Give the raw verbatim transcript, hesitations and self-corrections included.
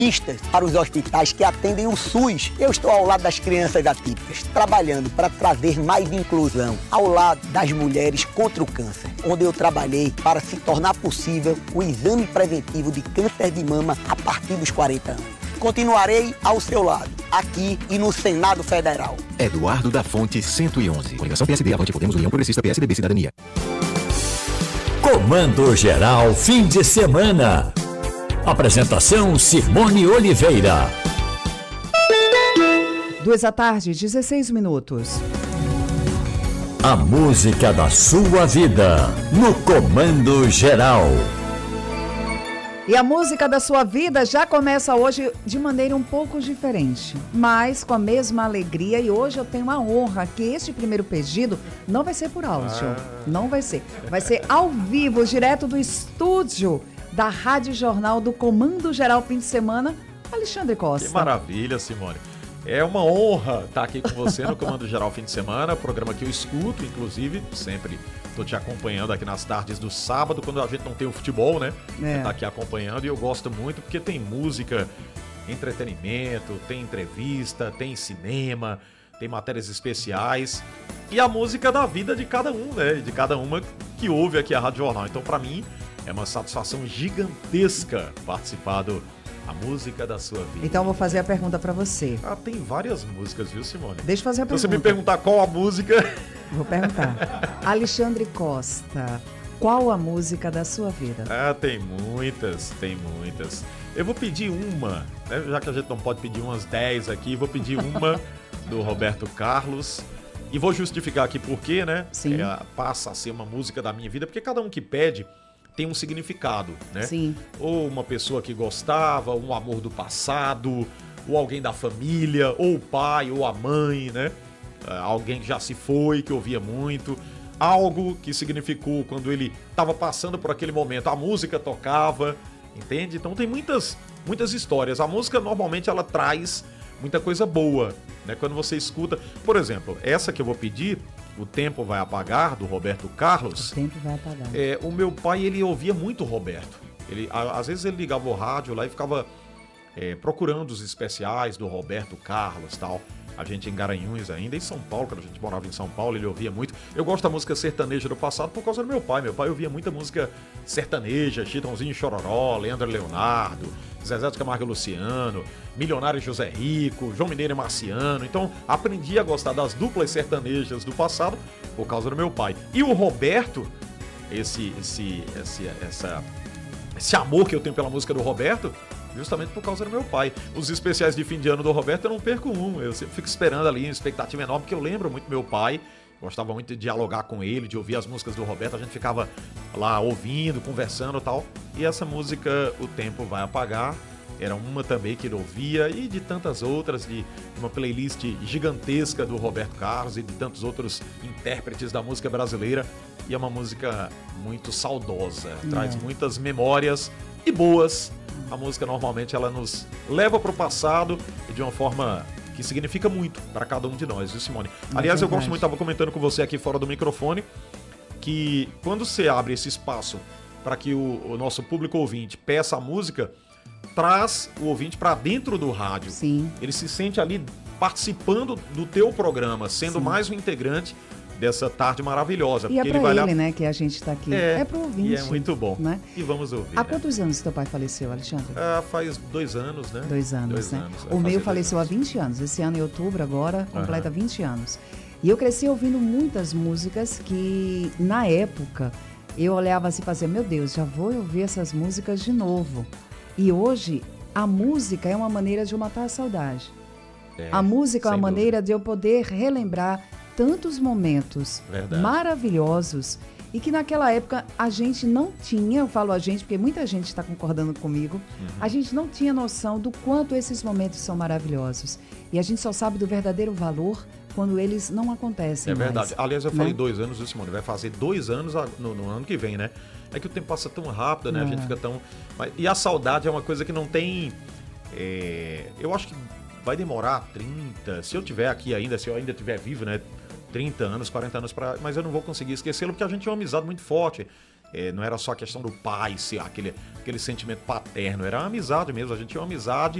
pistas para os hospitais que atendem o SUS. Eu estou ao lado das crianças atípicas, trabalhando para trazer mais inclusão ao lado das mulheres contra o câncer, onde eu trabalhei para se tornar possível o exame preventivo de câncer de mama a partir dos quarenta anos. Continuarei ao seu lado, aqui e no Senado Federal. Eduardo da Fonte, cento e onze. Coligação P S D, Avante Podemos, União Progressista, P S D B, Cidadania. Comando Geral, fim de semana. Apresentação Simone Oliveira. Duas da tarde, dezesseis minutos. A música da sua vida, no Comando Geral. E a música da sua vida já começa hoje de maneira um pouco diferente, mas com a mesma alegria. E hoje eu tenho a honra que este primeiro pedido não vai ser por áudio, ah. não vai ser. Vai ser ao vivo, direto do estúdio da Rádio Jornal do Comando Geral Fim de Semana, Alexandre Costa. Que maravilha, Simone. É uma honra estar aqui com você no Comando Geral Fim de Semana, programa que eu escuto, inclusive, sempre estou te acompanhando aqui nas tardes do sábado, quando a gente não tem o futebol, né? É. Tá aqui acompanhando e eu gosto muito porque tem música, entretenimento, tem entrevista, tem cinema, tem matérias especiais e a música da vida de cada um, né? De cada uma que ouve aqui a Rádio Jornal. Então, para mim, é uma satisfação gigantesca participar do A Música da Sua Vida. Então eu vou fazer a pergunta pra você. Ah, tem várias músicas, viu, Simone? Deixa eu fazer a pergunta. Se você me perguntar qual a música... Vou perguntar. Alexandre Costa, qual a música da sua vida? Ah, tem muitas, tem muitas. Eu vou pedir uma, né? Já que a gente não pode pedir umas dez aqui, vou pedir uma do Roberto Carlos. E vou justificar aqui por quê, né? Sim. É, passa a ser uma música da minha vida, porque cada um que pede tem um significado, né? Sim. Ou uma pessoa que gostava, um amor do passado, ou alguém da família, ou o pai, ou a mãe, né? Uh, alguém que já se foi, que ouvia muito. Algo que significou quando ele estava passando por aquele momento. A música tocava, entende? Então tem muitas, muitas histórias. A música normalmente ela traz muita coisa boa, né? Quando você escuta... Por exemplo, essa que eu vou pedir... O Tempo Vai Apagar, do Roberto Carlos. O Tempo Vai Apagar. É, o meu pai, ele ouvia muito o Roberto. Ele, a, às vezes ele ligava o rádio lá e ficava é, procurando os especiais do Roberto Carlos e tal. A gente em Garanhuns ainda, em São Paulo, quando a gente morava em São Paulo, ele ouvia muito. Eu gosto da música sertaneja do passado por causa do meu pai. Meu pai ouvia muita música sertaneja, Chitãozinho e Chororó, Leandro e Leonardo, Zezé de Camargo e Luciano, Milionário José Rico, João Mineiro e Marciano. Então, aprendi a gostar das duplas sertanejas do passado por causa do meu pai. E o Roberto, esse, esse, esse, essa, esse amor que eu tenho pela música do Roberto, justamente por causa do meu pai. Os especiais de fim de ano do Roberto eu não perco um. Eu sempre fico esperando ali, uma expectativa enorme, porque eu lembro muito do meu pai. Gostava muito de dialogar com ele, de ouvir as músicas do Roberto. A gente ficava lá ouvindo, conversando e tal. E essa música, O Tempo Vai Apagar, era uma também que ele ouvia. E de tantas outras, de uma playlist gigantesca do Roberto Carlos e de tantos outros intérpretes da música brasileira. E é uma música muito saudosa, é. Traz muitas memórias e boas. A música normalmente ela nos leva para o passado e de uma forma que significa muito para cada um de nós, viu, Simone? É Aliás, verdade. Eu gosto muito, estava comentando com você aqui fora do microfone, que quando você abre esse espaço para que o, o nosso público ouvinte peça a música, traz o ouvinte para dentro do rádio. Sim. Ele se sente ali participando do teu programa, sendo Sim. mais um integrante dessa tarde maravilhosa. E é pra ele, vai ele, lá... né, que a gente tá aqui. É, é pro ouvinte. E é muito bom. Né? E vamos ouvir. Há né? quantos anos teu pai faleceu, Alexandre? Ah, faz dois anos, né? Dois anos, dois né? anos. O meu faleceu há vinte anos. Esse ano, em outubro, agora, completa uhum. vinte anos. E eu cresci ouvindo muitas músicas que, na época, eu olhava assim e fazia, meu Deus, já vou ouvir essas músicas de novo. E hoje, a música é uma maneira de eu matar a saudade. É, a música é uma dúvida. maneira de eu poder relembrar tantos momentos Verdade. maravilhosos e que naquela época a gente não tinha, eu falo a gente porque muita gente está concordando comigo, uhum. a gente não tinha noção do quanto esses momentos são maravilhosos. E a gente só sabe do verdadeiro valor quando eles não acontecem É verdade. mais, Aliás, eu né? falei dois anos, Simone, vai fazer dois anos no, no ano que vem, né? É que o tempo passa tão rápido, né? É. A gente fica tão... E a saudade é uma coisa que não tem... É... Eu acho que vai demorar trinta... Se eu tiver aqui ainda, se eu ainda estiver vivo, né? trinta anos, quarenta anos, pra... mas eu não vou conseguir esquecê-lo porque a gente tem uma amizade muito forte. É, não era só a questão do pai ser aquele, aquele sentimento paterno, era uma amizade mesmo. A gente tinha uma amizade